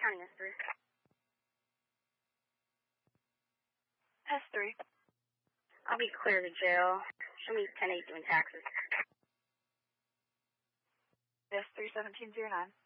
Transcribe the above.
County, S3. S3. I'll be clear to jail. Show me 10-8 doing taxes. S3 1709.